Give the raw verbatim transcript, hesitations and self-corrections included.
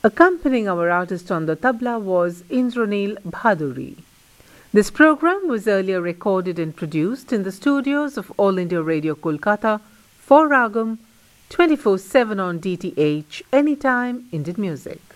Accompanying our artist on the tabla was Indranil Bhaduri. This program was earlier recorded and produced in the studios of All India Radio Kolkata for Ragam twenty-four seven on D T H Anytime Indian Music.